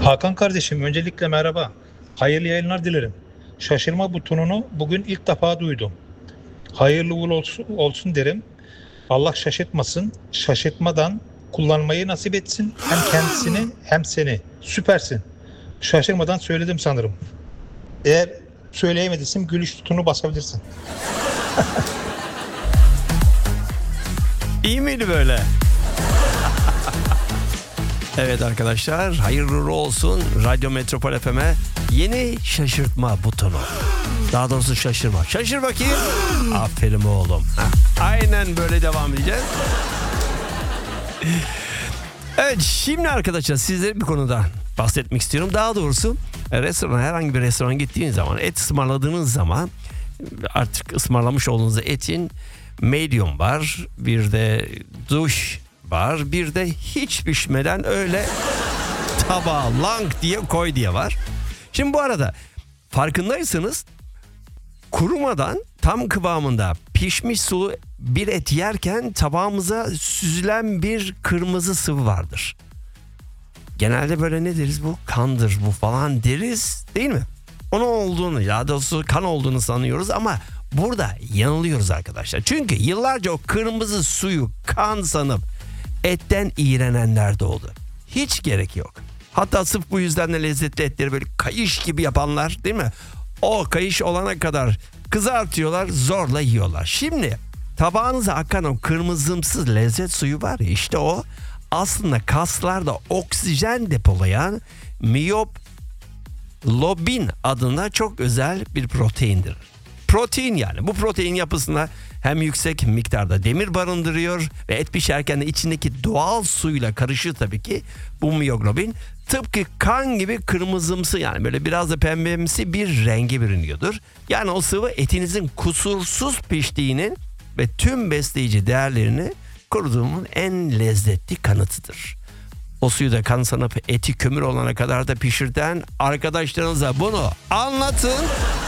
Hakan kardeşim öncelikle merhaba. Hayırlı yayınlar dilerim. Şaşırma butonunu bugün ilk defa duydum. Hayırlı uğurlu olsun derim. Allah şaşırtmasın. Şaşırtmadan kullanmayı nasip etsin. Hem kendisini hem seni. Süpersin. Şaşırmadan söyledim sanırım. Eğer söyleyemediysem gülüş butonu basabilirsin. İyi miydi böyle? Evet arkadaşlar, hayırlı uğurlu olsun Radyo Metropol FM'e yeni şaşırtma butonu. Daha doğrusu şaşırma. Şaşır bakayım. Aferin oğlum. Aynen böyle devam edeceğiz. Evet, şimdi arkadaşlar sizlere bir konuda bahsetmek istiyorum. Daha doğrusu herhangi bir restorana gittiğiniz zaman, et ısmarladığınız zaman artık ısmarlamış olduğunuz etin medium var, bir de duş var, bir de hiç pişmeden öyle tabağa lang diye koy diye var. Şimdi bu arada farkındaysanız kurumadan tam kıvamında pişmiş sulu bir et yerken tabağımıza süzülen bir kırmızı sıvı vardır. Genelde böyle ne deriz, bu kandır bu falan deriz değil mi? Onun olduğunu, ya doğrusu kan olduğunu sanıyoruz ama burada yanılıyoruz arkadaşlar. Çünkü yıllarca o kırmızı suyu kan sanıp etten iğrenenler de oldu. Hiç gerek yok. Hatta sırf bu yüzden de lezzetli etleri böyle kayış gibi yapanlar değil mi? O kayış olana kadar kızartıyorlar, zorla yiyorlar. Şimdi tabağınıza akan o kırmızımsı lezzet suyu var ya, işte o aslında kaslarda oksijen depolayan miyoglobin adında çok özel bir proteindir. Protein, yani bu protein yapısında hem yüksek miktarda demir barındırıyor ve et pişerken de içindeki doğal suyla karışır tabii ki bu miyoglobin. Tıpkı kan gibi kırmızımsı, yani böyle biraz da pembemsi bir rengi bürünüyordur. Yani o sıvı etinizin kusursuz piştiğinin ve tüm besleyici değerlerini koruduğunun en lezzetli kanıtıdır. O suyu da kan sanıp eti kömür olana kadar da pişirten arkadaşlarınıza bunu anlatın.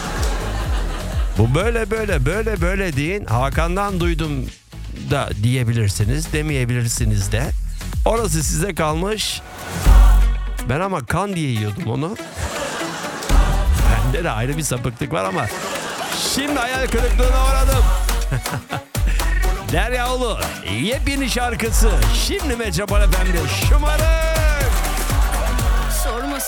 Bu böyle deyin. Hakan'dan duydum da diyebilirsiniz, demeyebilirsiniz de. Orası size kalmış. Ben ama kan diye yiyordum onu. Bende de ayrı bir sapıklık var ama şimdi hayal kırıklığına uğradım. Derya Ulu yepyeni şarkısı şimdi Metropol FM'de şımarık.